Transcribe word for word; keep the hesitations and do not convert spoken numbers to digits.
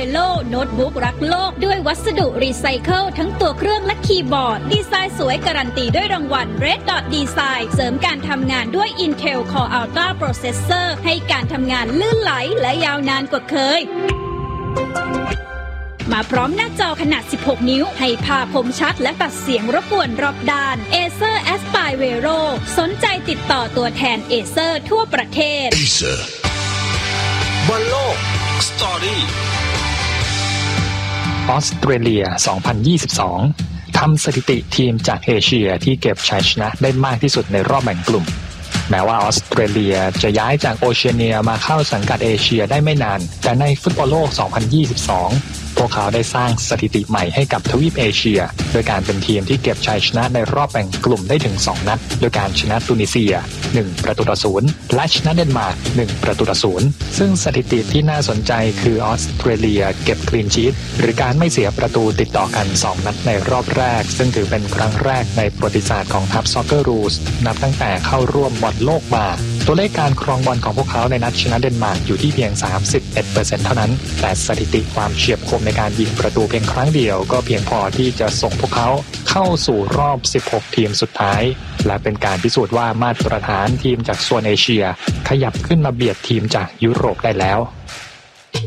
โลโน้ตบุ๊กรักโลกด้วยวัสดุรีไซเคิลทั้งตัวเครื่องและคีย์บอร์ดดีไซน์สวยการันตีด้วยรางวัล Red Dot Design เสริมการทำงานด้วย Intel Core Ultra Processor ให้การทำงานลื่นไหลและยาวนานกว่าเคยมาพร้อมหน้าจอขนาดสิบหกนิ้วให้ภาพคมชัดและตัดเสียงรบกวนรอบด้าน Acer Aspire Vero สนใจติดต่อตัวแทน Acer ทั่วประเทศ Acer บอลโลกสตอรี่ออสเตรเลีย สองพันยี่สิบสอง ทำสถิติทีมจากเอเชียที่เก็บชัยชนะได้มากที่สุดในรอบแบ่งกลุ่มแม้ว่าออสเตรเลียจะย้ายจากโอเชียเนียมาเข้าสังกัดเอเชียได้ไม่นานแต่ในฟุตบอลโลก สองพันยี่สิบสอง พวกเขาได้สร้างสถิติใหม่ให้กับทวีปเอเชียโดยการเป็นทีมที่เก็บชัยชนะในรอบแบ่งกลุ่มได้ถึงสองนัดโดยการชนะตุนิเซียหนึ่งประตูต่อศูนย์และชนะเดนมาร์กหนึ่งประตูต่อศูนย์ซึ่งสถิติที่น่าสนใจคือออสเตรเลียเก็บคลีนชีทหรือการไม่เสียประตูติดต่อกันสองนัดในรอบแรกซึ่งถือเป็นครั้งแรกในประวัติศาสตร์ของทัพซ็อกเกอร์รูสนับตั้งแต่เข้าร่วมบอลโลกมาตัวเลขการครองบอลของพวกเขาในนัดชนะเดนมาร์กอยู่ที่เพียง สามสิบเอ็ดเปอร์เซ็นต์ เท่านั้นแต่สถิติความเฉียบคมในการยิงประตูเพียงครั้งเดียวก็เพียงพอที่จะส่งพวกเขาเข้าสู่รอบสิบหกทีมสุดท้ายและเป็นการพิสูจน์ว่ามาตรฐานทีมจากโซนเอเชียขยับขึ้นมาเบียดทีมจากยุโรปได้แล้ว